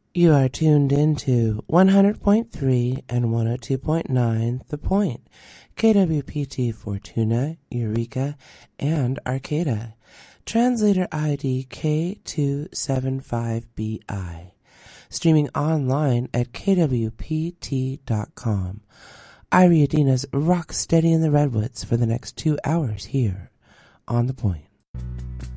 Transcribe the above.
You are tuned into 100.3 and 102.9 The Point, KWPT Fortuna, Eureka, and Arcata. Translator ID K275BI. Streaming online at kwpt.com. Iriadina's rock steady in the redwoods for the next 2 hours here on The Point.